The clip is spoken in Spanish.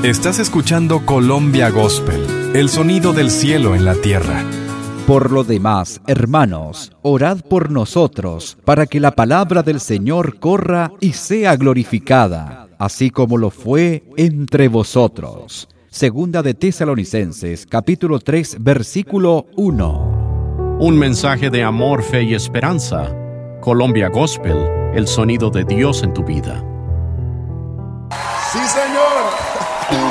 Estás escuchando Colombia Gospel, el sonido del cielo en la tierra. Por lo demás, hermanos, orad por nosotros, para que la palabra del Señor corra y sea glorificada, así como lo fue entre vosotros. Segunda de Tesalonicenses, capítulo 3, versículo 1. Un mensaje de amor, fe y esperanza. Colombia Gospel, el sonido de Dios en tu vida.